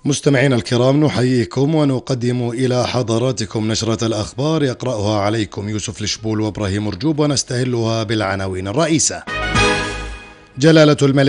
مستمعينا الكرام، نحييكم ونقدم إلى حضراتكم نشرة الأخبار يقرأها عليكم يوسف الشبول وإبراهيم رجوب، ونستهلها بالعناوين الرئيسة. جلالة الملك